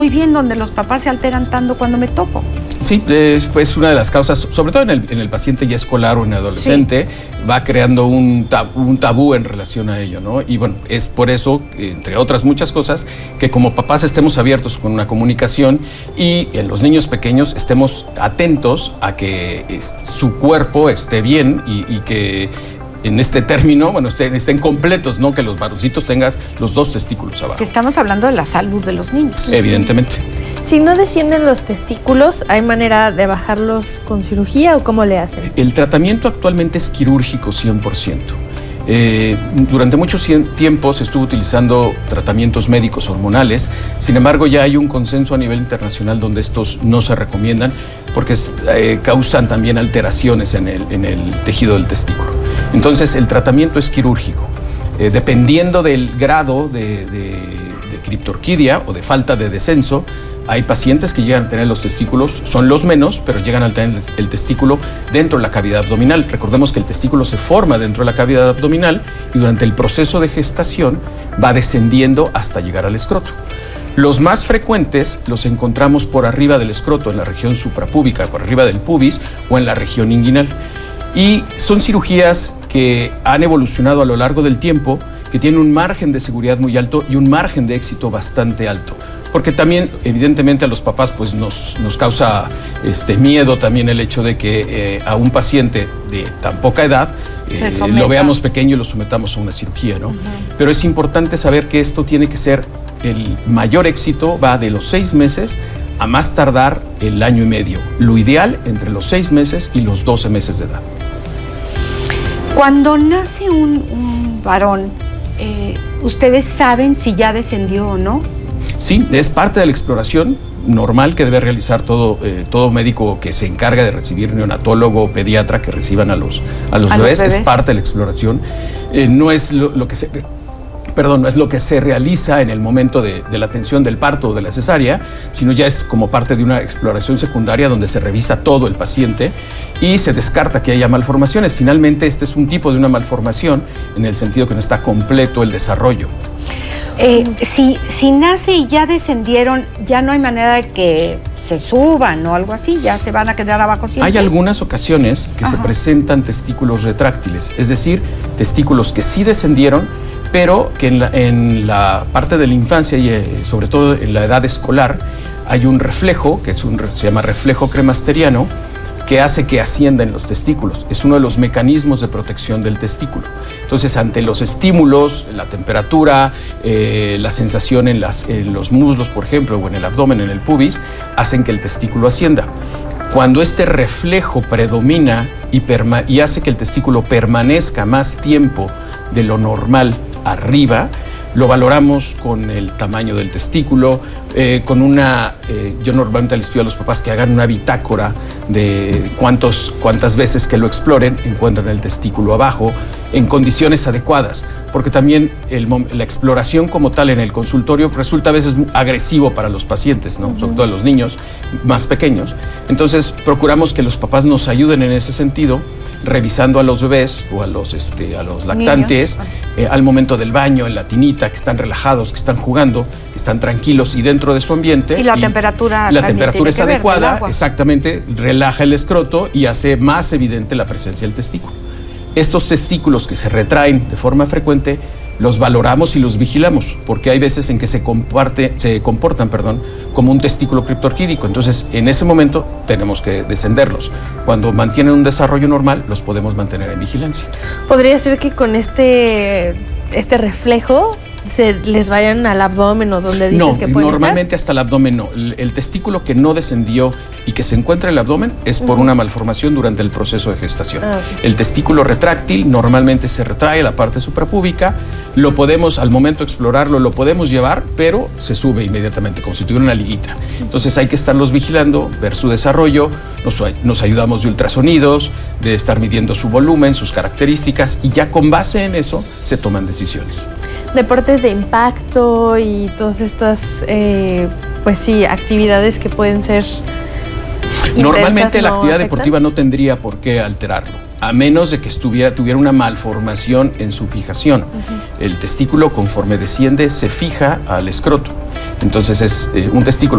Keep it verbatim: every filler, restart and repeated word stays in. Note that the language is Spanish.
muy bien, donde los papás se alteran tanto cuando me toco. Sí, es pues una de las causas, sobre todo en el, en el paciente ya escolar o en el adolescente, sí. va creando un tabú, un tabú en relación a ello, ¿no? Y bueno, es por eso, entre otras muchas cosas, que como papás estemos abiertos con una comunicación y en los niños pequeños estemos atentos a que es, su cuerpo esté bien y, y que en este término, bueno, estén, estén completos, ¿no? Que los varoncitos tengan los dos testículos abajo. Que estamos hablando de la salud de los niños. Evidentemente. Si no descienden los testículos, ¿hay manera de bajarlos con cirugía o cómo le hacen? El tratamiento actualmente es quirúrgico cien por ciento. Eh, durante mucho tiempo se estuvo utilizando tratamientos médicos hormonales, sin embargo ya hay un consenso a nivel internacional donde estos no se recomiendan porque eh, causan también alteraciones en el, en el tejido del testículo. Entonces el tratamiento es quirúrgico, eh, dependiendo del grado de, de, de criptorquidia o de falta de descenso. Hay pacientes que llegan a tener los testículos, son los menos, pero llegan a tener el testículo dentro de la cavidad abdominal. Recordemos que el testículo se forma dentro de la cavidad abdominal y durante el proceso de gestación va descendiendo hasta llegar al escroto. Los más frecuentes los encontramos por arriba del escroto, en la región suprapúbica, por arriba del pubis o en la región inguinal. Y son cirugías que han evolucionado a lo largo del tiempo, que tienen un margen de seguridad muy alto y un margen de éxito bastante alto. Porque también, evidentemente, a los papás pues, nos, nos causa este, miedo también el hecho de que eh, a un paciente de tan poca edad eh, lo veamos pequeño y lo sometamos a una cirugía, ¿no? Uh-huh. Pero es importante saber que esto tiene que ser, el mayor éxito va de los seis meses a más tardar el año y medio. Lo ideal entre los seis meses y los doce meses de edad. Cuando nace un, un varón, eh, ¿ustedes saben si ya descendió o no? Sí, es parte de la exploración normal que debe realizar todo, eh, todo médico que se encarga de recibir, neonatólogo o pediatra que reciban a los, a los, ¿A bebés, los bebés, es parte de la exploración. Eh, no es lo, lo que se... Perdón, no es lo que se realiza en el momento de, de la atención del parto o de la cesárea, sino ya es como parte de una exploración secundaria donde se revisa todo el paciente y se descarta que haya malformaciones. Finalmente, este es un tipo de una malformación en el sentido que no está completo el desarrollo. Eh, si, si nace y ya descendieron, ya no hay manera de que se suban o algo así, ya se van a quedar abajo siempre. Hay algunas ocasiones que Ajá. se presentan testículos retráctiles, es decir, testículos que sí descendieron, pero que en la, en la parte de la infancia y eh, sobre todo en la edad escolar hay un reflejo, que es un, se llama reflejo cremasteriano, que hace que asciendan los testículos. Es uno de los mecanismos de protección del testículo. Entonces, ante los estímulos, la temperatura, eh, la sensación en, las, en los muslos, por ejemplo, o en el abdomen, en el pubis, hacen que el testículo ascienda. Cuando este reflejo predomina y, perma- y hace que el testículo permanezca más tiempo de lo normal arriba, lo valoramos con el tamaño del testículo, eh, con una, eh, yo normalmente les pido a los papás que hagan una bitácora de cuántos, cuántas veces que lo exploren encuentran el testículo abajo en condiciones adecuadas, porque también el, la exploración como tal en el consultorio resulta a veces agresivo para los pacientes, ¿no? Uh-huh. Sobre todo los niños más pequeños. Entonces procuramos que los papás nos ayuden en ese sentido, revisando a los bebés o a los, este, a los lactantes eh, al momento del baño, en la tinita, que están relajados, que están jugando, que están tranquilos y dentro de su ambiente. Y la y temperatura. La temperatura es adecuada, exactamente, relaja el escroto y hace más evidente la presencia del testículo. Estos testículos que se retraen de forma frecuente los valoramos y los vigilamos, porque hay veces en que se, comparte, se comportan perdón, como un testículo criptorquídico. Entonces, en ese momento tenemos que descenderlos. Cuando mantienen un desarrollo normal, los podemos mantener en vigilancia. ¿Podría ser que con este, este reflejo se les vayan al abdomen o donde dices no, que pueden No, normalmente estar? hasta el abdomen no. El, el testículo que no descendió y que se encuentra en el abdomen es por uh-huh. una malformación durante el proceso de gestación. Ah, okay. El testículo retráctil normalmente se retrae a la parte suprapúbica, lo podemos, al momento de explorarlo, lo podemos llevar, pero se sube inmediatamente, como si tuviera una liguita. Entonces hay que estarlos vigilando, ver su desarrollo, nos, nos ayudamos de ultrasonidos, de estar midiendo su volumen, sus características, y ya con base en eso se toman decisiones. Deportes de impacto y todas estas, eh, pues sí, actividades que pueden ser Normalmente intensas, la ¿no actividad afectan? deportiva no tendría por qué alterarlo, a menos de que estuviera, tuviera una malformación en su fijación. Uh-huh. El testículo, conforme desciende, se fija al escroto. Entonces es eh, un testículo